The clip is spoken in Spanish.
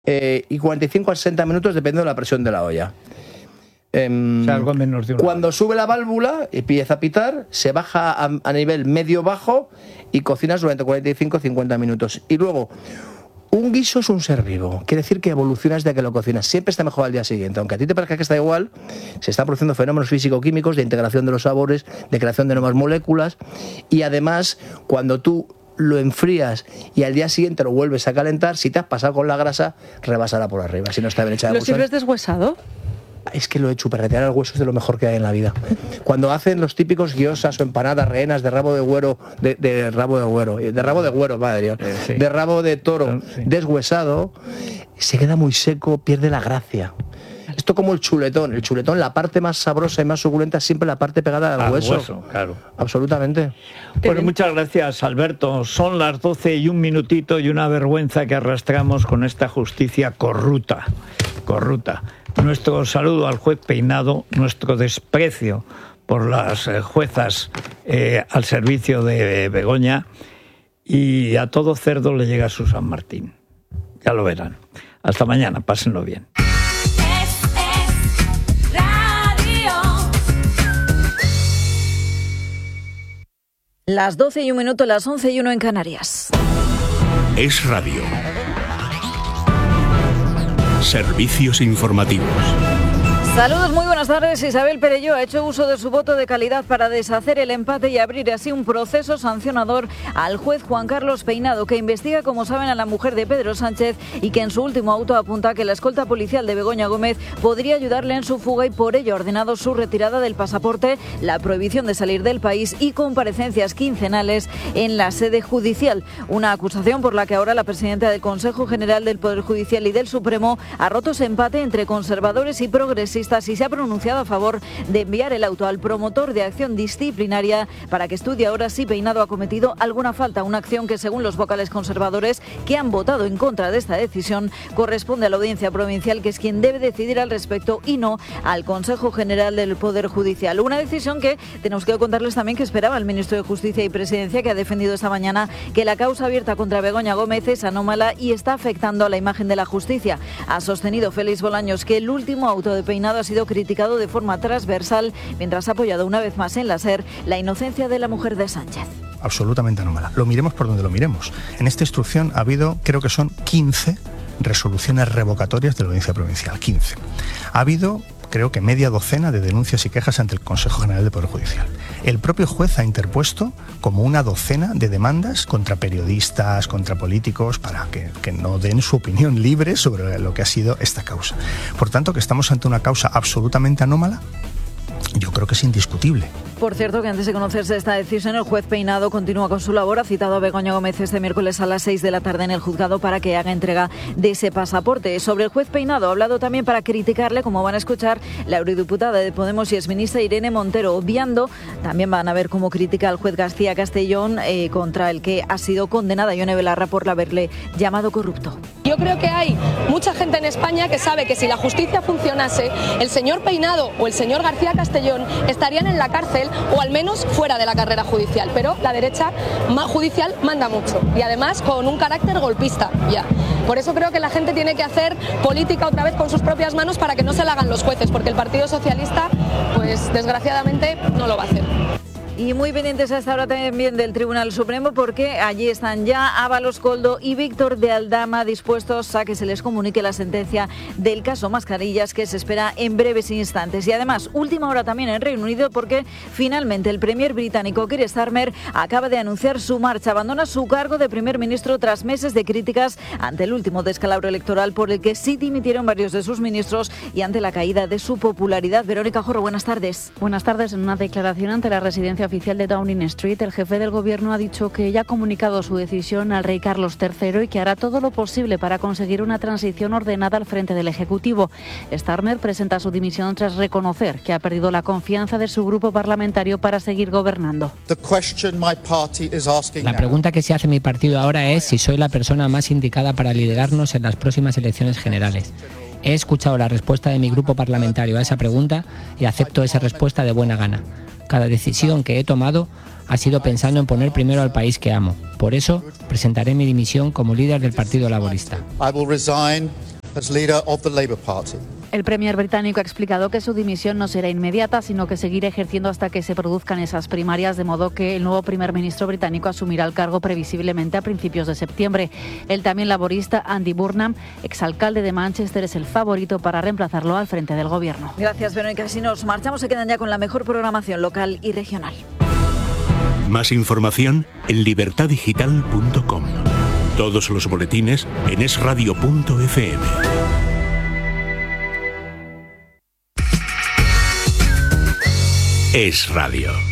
y 45 a 60 minutos dependiendo de la presión de la olla. O sea, algo menos de una Cuando hora. sube la válvula y empieza a pitar, se baja a nivel medio-bajo y cocinas durante 45-50 minutos. Y luego, un guiso es un ser vivo. Quiere decir que evolucionas de que lo cocinas. Siempre está mejor al día siguiente. Aunque a ti te parezca que está igual, se están produciendo fenómenos físico-químicos de integración de los sabores, de creación de nuevas moléculas. Y además, cuando tú lo enfrías y al día siguiente lo vuelves a calentar, si te has pasado con la grasa, rebasará por arriba. Si no está bien hecha de ¿Lo sirves deshuesado? Es que lo he hecho, chuparretear el hueso es de lo mejor que hay en la vida. Cuando hacen los típicos gyozas o empanadas rellenas de rabo de güero, de rabo de güero, madre Dios, sí. de rabo de toro, Sí. deshuesado, se queda muy seco, pierde la gracia. Esto como el chuletón, la parte más sabrosa y más suculenta es siempre la parte pegada al hueso. Claro. Absolutamente. Bueno, muchas gracias, Alberto. Son las 12 y un minutito y una vergüenza que arrastramos con esta justicia corrupta. Nuestro saludo al juez Peinado, nuestro desprecio por las juezas al servicio de Begoña, y a todo cerdo le llega su San Martín. Ya lo verán. Hasta mañana, pásenlo bien. Las 12 y un minuto, las 11 y 1 en Canarias. Es Radio. Servicios informativos. Saludos, muy buenas tardes. Isabel Perelló ha hecho uso de su voto de calidad para deshacer el empate y abrir así un proceso sancionador al juez Juan Carlos Peinado, que investiga, como saben, a la mujer de Pedro Sánchez y que en su último auto apunta que la escolta policial de Begoña Gómez podría ayudarle en su fuga y por ello ha ordenado su retirada del pasaporte, la prohibición de salir del país y comparecencias quincenales en la sede judicial. Una acusación por la que ahora la presidenta del Consejo General del Poder Judicial y del Supremo ha roto ese empate entre conservadores y progresistas y se ha pronunciado a favor de enviar el auto al promotor de acción disciplinaria para que estudie ahora si Peinado ha cometido alguna falta. Una acción que, según los vocales conservadores que han votado en contra de esta decisión, corresponde a la Audiencia Provincial, que es quien debe decidir al respecto y no al Consejo General del Poder Judicial. Una decisión que tenemos que contarles también que esperaba el ministro de Justicia y Presidencia, que ha defendido esta mañana que la causa abierta contra Begoña Gómez es anómala y está afectando a la imagen de la justicia. Ha sostenido Félix Bolaños que el último auto de Peinado ha sido criticado de forma transversal, mientras ha apoyado una vez más en la SER la inocencia de la mujer de Sánchez. Absolutamente anómala. Lo miremos por donde lo miremos. En esta instrucción ha habido, creo que son 15 resoluciones revocatorias de la Audiencia Provincial. 15. Ha habido, creo que media docena de denuncias y quejas ante el Consejo General del Poder Judicial. El propio juez ha interpuesto como una docena de demandas contra periodistas, contra políticos, para que no den su opinión libre sobre lo que ha sido esta causa. Por tanto, que estamos ante una causa absolutamente anómala, yo creo que es indiscutible. Por cierto, que antes de conocerse esta decisión, el juez Peinado continúa con su labor. Ha citado a Begoña Gómez este miércoles a las 6 de la tarde en el juzgado para que haga entrega de ese pasaporte. Sobre el juez Peinado ha hablado también para criticarle, como van a escuchar, la eurodiputada de Podemos y exministra Irene Montero, obviando, también van a ver cómo critica al juez García Castellón, contra el que ha sido condenada Ione Belarra por haberle llamado corrupto. Yo creo que hay mucha gente en España que sabe que si la justicia funcionase, el señor Peinado o el señor García Castellón estarían en la cárcel o al menos fuera de la carrera judicial, pero la derecha judicial manda mucho y además con un carácter golpista ya. Por eso creo que la gente tiene que hacer política otra vez con sus propias manos para que no se la hagan los jueces, porque el Partido Socialista, pues desgraciadamente, no lo va a hacer. Y muy pendientes a esta hora también del Tribunal Supremo, porque allí están ya Ábalos Coldo y Víctor de Aldama dispuestos a que se les comunique la sentencia del caso Mascarillas, que se espera en breves instantes. Y además, última hora también en Reino Unido, porque finalmente el premier británico Keir Starmer acaba de anunciar su marcha. Abandona su cargo de primer ministro tras meses de críticas ante el último descalabro electoral por el que sí dimitieron varios de sus ministros y ante la caída de su popularidad. Verónica Jorro, buenas tardes. Buenas tardes. En una declaración ante la residencia oficial de Downing Street, el jefe del gobierno ha dicho que ya ha comunicado su decisión al rey Carlos III y que hará todo lo posible para conseguir una transición ordenada al frente del Ejecutivo. Starmer presenta su dimisión tras reconocer que ha perdido la confianza de su grupo parlamentario para seguir gobernando. La pregunta que se hace mi partido ahora es si soy la persona más indicada para liderarnos en las próximas elecciones generales. He escuchado la respuesta de mi grupo parlamentario a esa pregunta y acepto esa respuesta de buena gana. Cada decisión que he tomado ha sido pensando en poner primero al país que amo. Por eso, presentaré mi dimisión como líder del Partido Laborista. El premier británico ha explicado que su dimisión no será inmediata, sino que seguirá ejerciendo hasta que se produzcan esas primarias, de modo que el nuevo primer ministro británico asumirá el cargo previsiblemente a principios de septiembre. El también laborista Andy Burnham, exalcalde de Manchester, es el favorito para reemplazarlo al frente del gobierno. Gracias, Verónica. Si nos marchamos, se quedan ya con la mejor programación local y regional. Más información en libertadigital.com. Todos los boletines en esradio.fm. Es Radio.